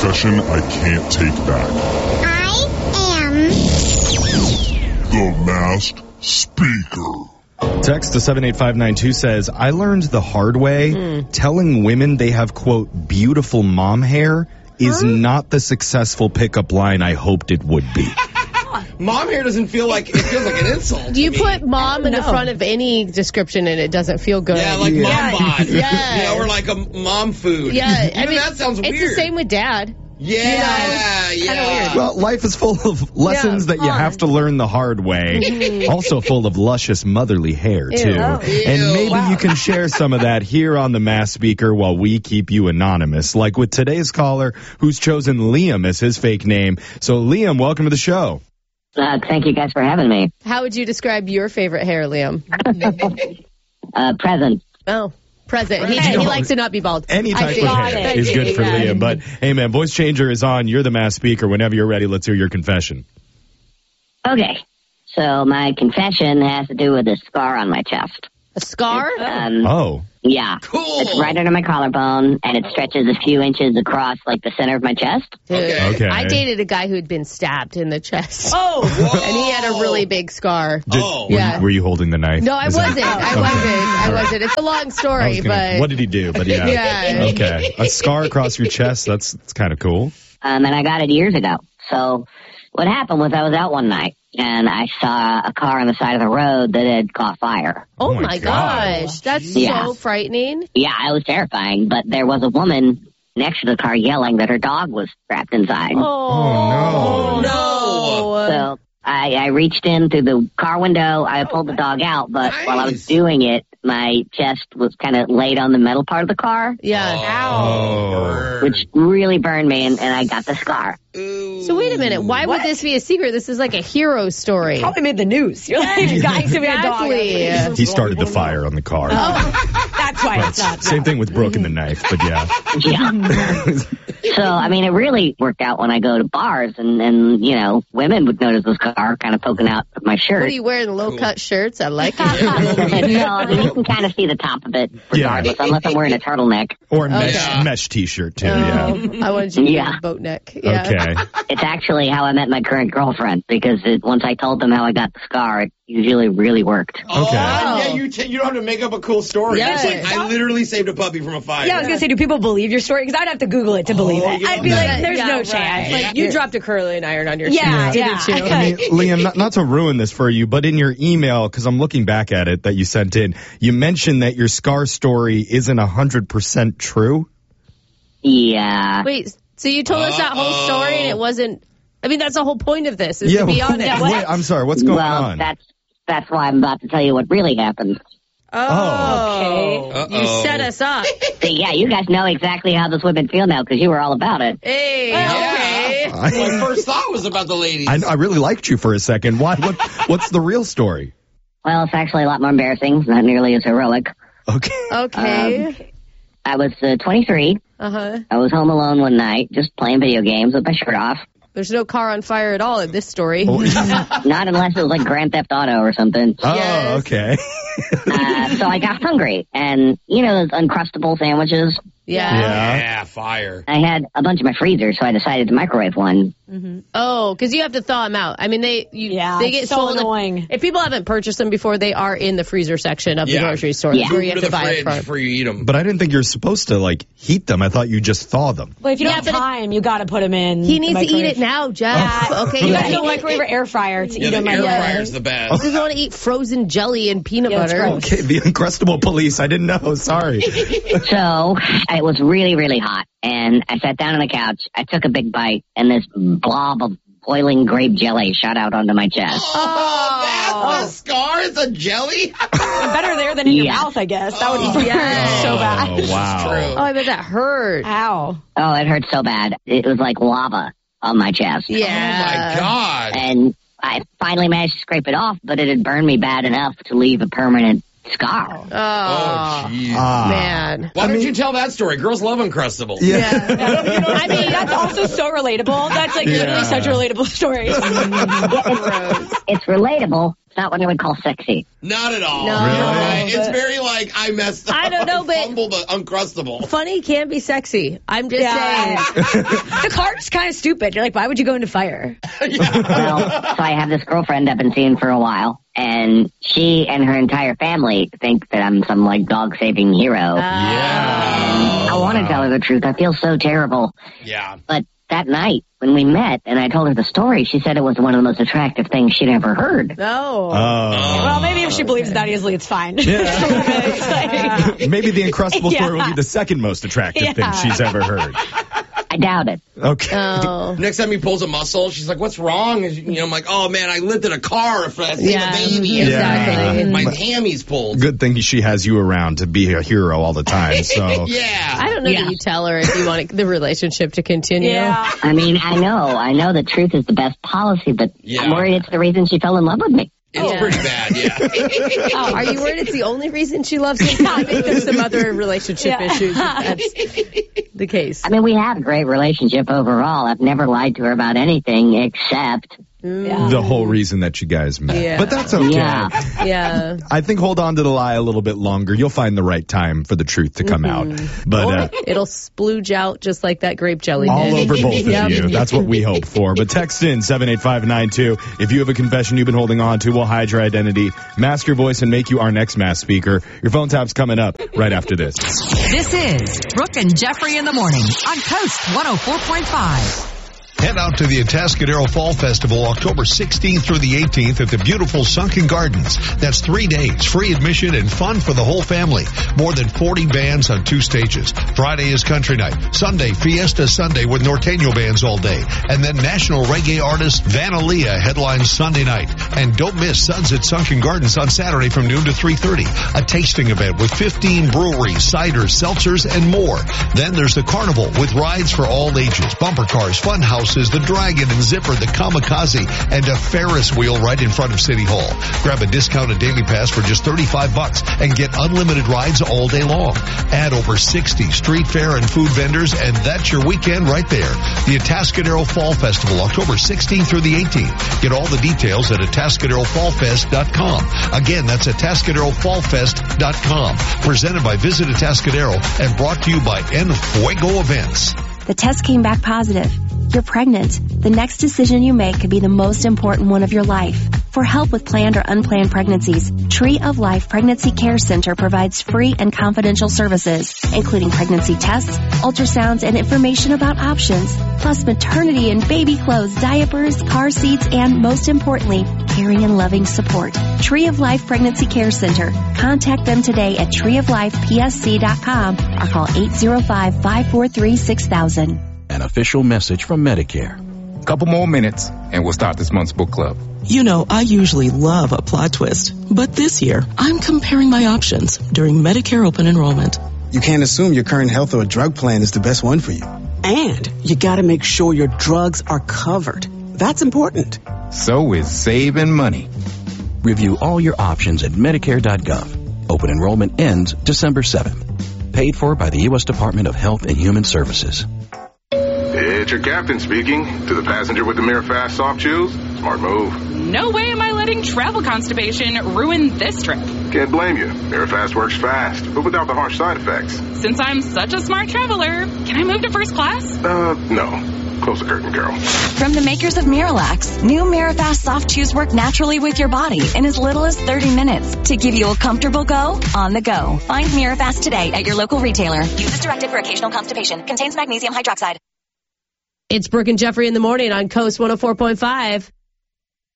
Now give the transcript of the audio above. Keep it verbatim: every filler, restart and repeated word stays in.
confession I can't take back. I am The Masked Speaker. Text to seven eight five nine two says, I learned the hard way mm. telling women they have, quote, beautiful mom hair is huh? not the successful pickup line I hoped it would be. Mom hair doesn't feel like, it feels like an insult. Do you to put me. mom in the front of any description and it doesn't feel good? Yeah, like yeah. mom bod. Yeah. You know, or like a mom food. Yeah. Even I mean, that sounds weird. It's the same with dad. Yeah, you know, yeah. Weird. Well, life is full of lessons yeah, that you have to learn the hard way. Also full of luscious motherly hair, too. Ew. And maybe wow. you can share some of that here on the Masked Speaker while we keep you anonymous, like with today's caller who's chosen Liam as his fake name. So, Liam, welcome to the show. Uh, thank you guys for having me. How would you describe your favorite hair, Liam? uh, present. Oh. Present. He, he likes to not be bald. Any type of hair is good for Liam. But, hey, man, Voice Changer is on. You're the Masked Speaker. Whenever you're ready, let's hear your confession. Okay. So my confession has to do with a scar on my chest. A scar? Um, oh. Yeah. Cool. It's right under my collarbone, and it stretches a few inches across, like, the center of my chest. Dude, okay. okay. I dated a guy who had been stabbed in the chest. Oh. Whoa. And he had a really big scar. Did, oh. Were, yeah. you, were you holding the knife? No, I Is wasn't. It, I wasn't. I wasn't. It's a long story, gonna, but... What did he do? But yeah. yeah. Okay. A scar across your chest, that's, that's kind of cool. Um, and I got it years ago. So what happened was I was out one night, and I saw a car on the side of the road that had caught fire. Oh, Oh my my God. gosh. That's Yeah. so frightening. Yeah, it was terrifying, but there was a woman next to the car yelling that her dog was trapped inside. Oh, no. no. So I, I reached in through the car window. I pulled the dog out, but Nice. while I was doing it, my chest was kind of laid on the metal part of the car, Yeah. Oh. which really burned me, and, and I got the scar. Ooh. So wait a minute. Why would this be a secret? This is like a hero story. Probably made the news. You're like, guys, we had a dog. Exactly. He started the fire on the car. That's why it's not. Same thing with Brooke and the knife, but yeah. Yeah. So, I mean, it really worked out when I go to bars, and, and you know, women would notice the scar kind of poking out of my shirt. What are you wearing? Low-cut shirts? I like it. No, I mean, you can kind of see the top of it, regardless, Yeah. unless I'm wearing a turtleneck. Or a mesh, Okay. mesh t-shirt, too, Oh, yeah. I wanted you to Yeah. get a boat neck. Yeah. Okay. It's actually how I met my current girlfriend, because it, once I told them how I got the scar, it usually really worked. Oh, Okay. yeah, you, t- you don't have to make up a cool story. Yeah. It's like, I literally saved a puppy from a fire. Yeah, I was going to say, do people believe your story? Because I'd have to Google it to believe it. yeah. I'd be like, there's Yeah, no right. chance. Like, you dropped a curling iron on your Yeah, shoe, yeah. didn't you? I mean, Liam, not, not to ruin this for you, but in your email, because I'm looking back at it that you sent in, you mentioned that your scar story isn't one hundred percent true. Yeah. Wait, so you told us that whole story and it wasn't... I mean, that's the whole point of this, is yeah, to be honest. wait, I'm sorry, what's going well, on? that's that's why I'm about to tell you what really happened. Oh, Okay. you Uh-oh. set us up. See, yeah, you guys know exactly how this women feel now, because you were all about it. Hey, Yeah. okay. My first thought was about the ladies. I, I really liked you for a second. Why? What? What's the real story? Well, it's actually a lot more embarrassing, not nearly as heroic. Okay. Okay. I was uh, twenty-three. Uh-huh. I was home alone one night, just playing video games with my shirt off. There's no car on fire at all in this story. Oh, Not unless it was like Grand Theft Auto or something. oh, okay. Uh, so I got hungry, and you know those Uncrustable sandwiches? Yeah. Yeah. Yeah, fire. I had a bunch in my freezer, so I decided to microwave one. Oh, because you have to thaw them out. I mean, they you, Yeah, they get it's so sold. annoying. If people haven't purchased them before, they are in the freezer section of the Yeah. grocery store. Yeah. That's where you Go have to to the buy it fridge from. before you eat them. But I didn't think you're supposed to like heat them. I thought you just thaw them. Well, if you don't Yeah, have but it- time, you got to put them in. He the needs to eat microwave. it now, Jeff. Yeah. Okay, You you guys gotta don't microwave or air fryer to Yeah, eat the them. air right fryer away. is the best. You want to eat frozen jelly and peanut Yeah, it's butter. gross. Okay, the Uncrustable police. I didn't know. Sorry. So it was really, really hot, and I sat down on the couch. I took a big bite, and this blob of boiling grape jelly shot out onto my chest. Oh, that's the scar? It's a jelly? Better there than in your Yeah. mouth, I guess. That would be Yeah. so Oh, bad. wow. True. Oh, I bet that hurt. Ow. Oh, it hurt so bad. It was like lava on my chest. Oh, Yeah. my God. And I finally managed to scrape it off, but it had burned me bad enough to leave a permanent scar. Oh, Oh, jeez. Ah. man. Why don't you tell that story? Girls love Uncrustables. Yeah. Yeah. I mean, that's also so relatable. That's like literally Yeah. such a relatable story. It's relatable, It's not what I would call sexy. Not at all. No. You're Really? right. It's But- very like, I messed up. I don't know, but- Fumbled the Uncrustable. Funny can be sexy. I'm just Yeah. saying. The card's kind of stupid. You're like, why would you go into fire? Well, so I have this girlfriend I've been seeing for a while, and she and her entire family think that I'm some, like, dog-saving hero. Yeah. I want to tell her the truth. I feel so terrible. Yeah. But that night, when we met and I told her the story, she said it was one of the most attractive things she'd ever heard. No. Oh. Well, maybe if she believes that easily, it's fine. Yeah. It's like- Maybe the Uncrustable story will Yeah. be the second most attractive thing Yeah. she's ever heard. I doubt it. Okay. Oh. Next time he pulls a muscle, she's like, "What's wrong?" And, you know, I'm like, "Oh man, I lived in a car for I seen Yeah, a baby. exactly. My hammy's pulled." Good thing she has you around to be a hero all the time. So Yeah. I don't know Yeah. that you tell her if you want the relationship to continue. yeah. I mean, I know. I know the truth is the best policy, but Yeah. I'm worried it's the reason she fell in love with me. It's Yeah. pretty bad. Yeah. Oh, are you worried it's the only reason she loves him? I think there's some other relationship Yeah. issues if that's the case. I mean, we have a great relationship overall. I've never lied to her about anything except... Yeah. the whole reason that you guys met. Yeah. But that's okay. Yeah. Yeah. I think hold on to the lie a little bit longer. You'll find the right time for the truth to come out. But Or uh, it'll splooge out just like that grape jelly all did. over both Yep. of you. That's what we hope for. But text in seven eight five nine two. If you have a confession you've been holding on to, we'll hide your identity, mask your voice, and make you our next mass speaker. Your phone tap's coming up right after this. This is Brooke and Jeffrey in the morning on Coast one oh four point five. Head out to the Atascadero Fall Festival October sixteenth through the eighteenth at the beautiful Sunken Gardens. That's three days, free admission and fun for the whole family. More than forty bands on two stages. Friday is country night. Sunday, Fiesta Sunday with Norteño bands all day. And then national reggae artist Vanalia headlines Sunday night. And don't miss Suds at Sunken Gardens on Saturday from noon to three thirty. A tasting event with fifteen breweries, ciders, seltzers, and more. Then there's the Carnival with rides for all ages, bumper cars, fun houses, the Dragon and Zipper, the Kamikaze, and a Ferris wheel right in front of City Hall. Grab a discounted daily pass for just thirty-five bucks and get unlimited rides all day long. Add over sixty street fair and food vendors, and that's your weekend right there. The Atascadero Fall Festival, October sixteenth through the eighteenth. Get all the details at atascadero fall fest dot com. Again, that's atascadero fall fest dot com. Presented by Visit Atascadero and brought to you by En Fuego Events. The test came back positive. You're pregnant. The next decision you make could be the most important one of your life. For help with planned or unplanned pregnancies, Tree of Life Pregnancy Care Center provides free and confidential services, including pregnancy tests, ultrasounds, and information about options, plus maternity and baby clothes, diapers, car seats, and most importantly, caring and loving support. Tree of Life Pregnancy Care Center. Contact them today at tree of life p s c dot com or call eight zero five, five four three, six thousand. An official message from Medicare. Couple more minutes and we'll start this month's book club. You know, I usually love a plot twist, but this year I'm comparing my options during Medicare open enrollment. You can't assume your current health or drug plan is the best one for you. And you gotta make sure your drugs are covered. That's important. So is saving money. Review all your options at medicare dot gov. Open enrollment ends December seventh. Paid for by the U S Department of Health and Human Services. It's your captain speaking. To the passenger with the Mirror Fast soft chews, smart move. No way am I letting travel constipation ruin this trip. Can't blame you. Mirror Fast works fast, but without the harsh side effects. Since I'm such a smart traveler, can I move to first class? Uh, no. Close the curtain, Carol. From the makers of Miralax, new Mirafast soft chews work naturally with your body in as little as thirty minutes to give you a comfortable go on the go. Find Mirafast today at your local retailer. Use as directed for occasional constipation. Contains magnesium hydroxide. It's Brooke and Jeffrey in the morning on Coast one oh four point five.